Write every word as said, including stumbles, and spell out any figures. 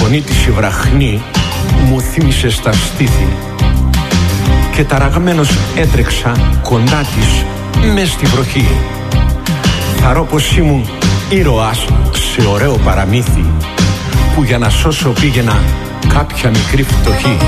φωνή της η βραχνή μου θύμισε στα στήθη και ταραγμένος έτρεξα κοντά της μες στη βροχή. Θαρώ πως ήμουν ήρωας σε ωραίο παραμύθι που για να σώσω πήγαινα κάποια μικρή φτωχή.